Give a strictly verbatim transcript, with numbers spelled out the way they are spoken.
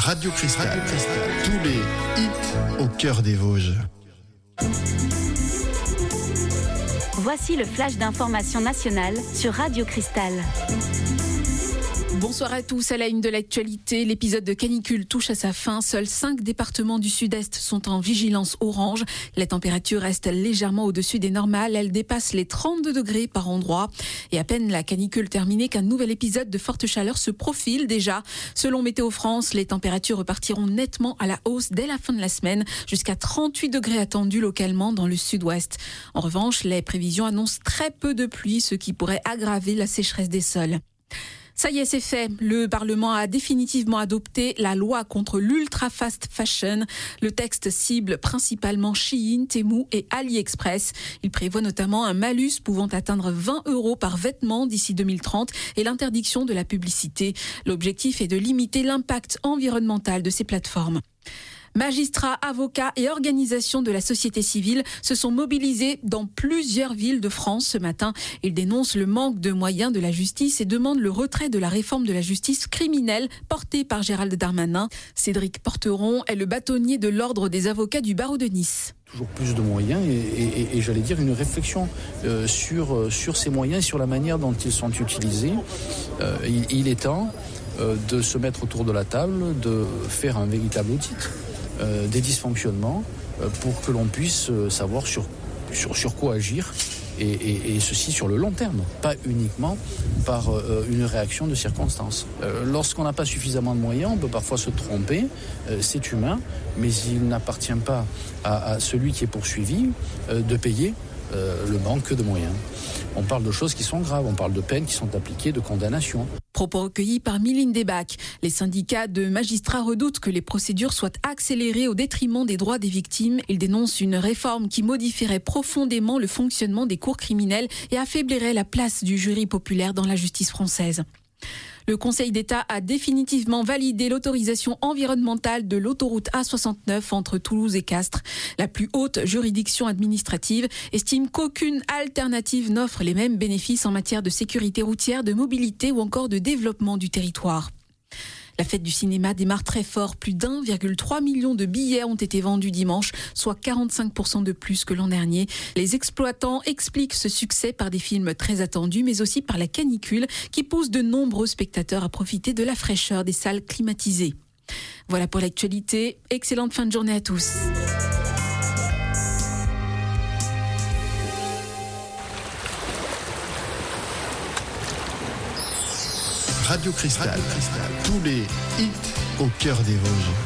Radio Cristal. Radio Cristal. Tous les hits au cœur des Vosges. Voici le flash d'information nationale sur Radio Cristal. Bonsoir à tous. À la une de l'actualité, l'épisode de canicule touche à sa fin. Seuls cinq départements du sud-est sont en vigilance orange. La température reste légèrement au-dessus des normales. Elle dépasse les trente-deux degrés par endroit. Et à peine la canicule terminée qu'un nouvel épisode de forte chaleur se profile déjà. Selon Météo France, les températures repartiront nettement à la hausse dès la fin de la semaine, jusqu'à trente-huit degrés attendus localement dans le sud-ouest. En revanche, les prévisions annoncent très peu de pluie, ce qui pourrait aggraver la sécheresse des sols. Ça y est, c'est fait. Le Parlement a définitivement adopté la loi contre l'ultra-fast fashion. Le texte cible principalement Shein, Temu et AliExpress. Il prévoit notamment un malus pouvant atteindre vingt euros par vêtement d'ici deux mille trente et l'interdiction de la publicité. L'objectif est de limiter l'impact environnemental de ces plateformes. Magistrats, avocats et organisations de la société civile se sont mobilisés dans plusieurs villes de France ce matin. Ils dénoncent le manque de moyens de la justice et demandent le retrait de la réforme de la justice criminelle portée par Gérald Darmanin. Cédric Porteron est le bâtonnier de l'ordre des avocats du barreau de Nice. Toujours plus de moyens et, et, et j'allais dire une réflexion euh, sur, sur ces moyens et sur la manière dont ils sont utilisés. Euh, il, il est temps euh, de se mettre autour de la table, de faire un véritable audit Euh, des dysfonctionnements euh, pour que l'on puisse euh, savoir sur, sur, sur quoi agir et, et, et ceci sur le long terme, pas uniquement par euh, une réaction de circonstances. Euh, lorsqu'on n'a pas suffisamment de moyens, on peut parfois se tromper, euh, c'est humain, mais il n'appartient pas à, à celui qui est poursuivi euh, de payer euh, le manque de moyens. On parle de choses qui sont graves, on parle de peines qui sont appliquées, de condamnations. Propos recueillis par Mylène Debac. Les syndicats de magistrats redoutent que les procédures soient accélérées au détriment des droits des victimes. Ils dénoncent une réforme qui modifierait profondément le fonctionnement des cours criminelles et affaiblirait la place du jury populaire dans la justice française. Le Conseil d'État a définitivement validé l'autorisation environnementale de l'autoroute A soixante-neuf entre Toulouse et Castres. La plus haute juridiction administrative estime qu'aucune alternative n'offre les mêmes bénéfices en matière de sécurité routière, de mobilité ou encore de développement du territoire. La fête du cinéma démarre très fort. Plus d'un virgule trois million de billets ont été vendus dimanche, soit quarante-cinq pour cent de plus que l'an dernier. Les exploitants expliquent ce succès par des films très attendus, mais aussi par la canicule qui pousse de nombreux spectateurs à profiter de la fraîcheur des salles climatisées. Voilà pour l'actualité. Excellente fin de journée à tous. Radio Cristal. Tous les hits au cœur des Vosges.